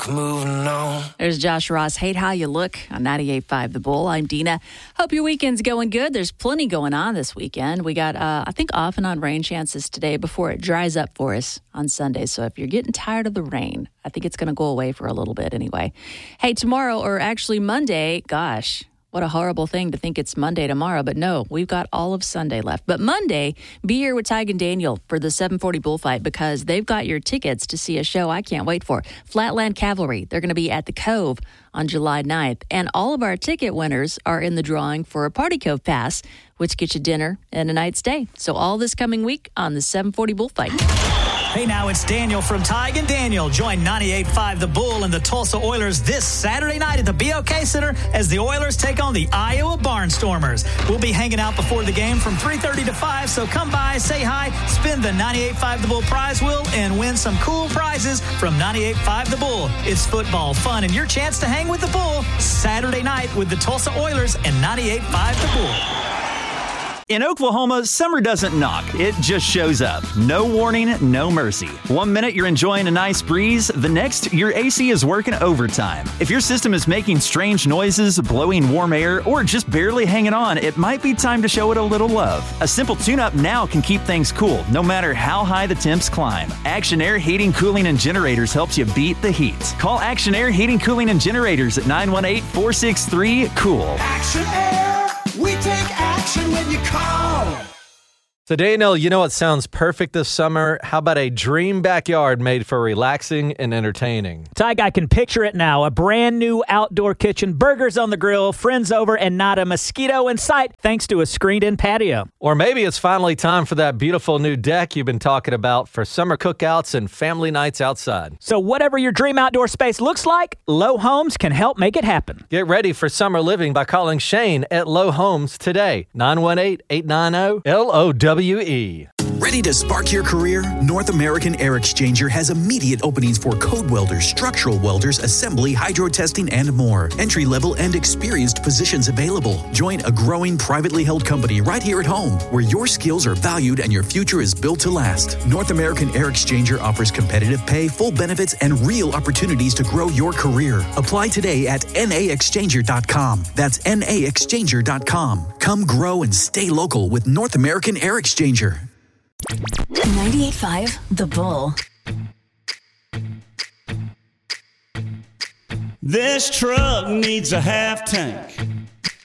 moving on. There's Josh Ross. Hate How You Look on 98.5 The Bull. I'm Dina. Hope your weekend's going good. There's plenty going on this weekend. We got, I think, off and on rain chances today before it dries up for us on Sunday. So if you're getting tired of the rain, I think it's going to go away for a little bit anyway. Hey, tomorrow, or actually Monday, gosh, what a horrible thing to think it's Monday tomorrow. But no, we've got all of Sunday left. But Monday, be here with Tig and Daniel for the 740 Bullfight because they've got your tickets to see a show I can't wait for. Flatland Cavalry. They're going to be at the Cove on July 9th. And all of our ticket winners are in the drawing for a Party Cove Pass, which gets you dinner and a night stay. So all this coming week on the 740 Bullfight. Hey, now it's Daniel from Tig and Daniel. Join 98.5 The Bull and the Tulsa Oilers this Saturday night at the BOK Center as the Oilers take on the Iowa Barnstormers. We'll be hanging out before the game from 3:30 to 5, so come by, say hi, spin the 98.5 The Bull prize wheel, and win some cool prizes from 98.5 The Bull. It's football, fun, and your chance to hang with the Bull Saturday night with the Tulsa Oilers and 98.5 The Bull. In Oklahoma, summer doesn't knock. It just shows up. No warning, no mercy. 1 minute you're enjoying a nice breeze, the next your AC is working overtime. If your system is making strange noises, blowing warm air, or just barely hanging on, it might be time to show it a little love. A simple tune-up now can keep things cool, no matter how high the temps climb. Action Air Heating, Cooling, and Generators helps you beat the heat. Call Action Air Heating, Cooling, and Generators at 918-463-COOL. Action Air, we take action when you call. So, Daniel, you know what sounds perfect this summer? How about a dream backyard made for relaxing and entertaining? Tig, I can picture it now. A brand new outdoor kitchen, burgers on the grill, friends over, and not a mosquito in sight thanks to a screened-in patio. Or maybe it's finally time for that beautiful new deck you've been talking about for summer cookouts and family nights outside. So whatever your dream outdoor space looks like, Low Homes can help make it happen. Get ready for summer living by calling Shane at Low Homes today. 918-890-LOWE. Ready to spark your career? North American Air Exchanger has immediate openings for code welders, structural welders, assembly, hydro testing, and more. Entry-level and experienced positions available. Join a growing privately held company right here at home, where your skills are valued and your future is built to last. North American Air Exchanger offers competitive pay, full benefits, and real opportunities to grow your career. Apply today at naexchanger.com. That's naexchanger.com. Come grow and stay local with North American Air Exchanger. 98.5 The Bull. This truck needs a half tank.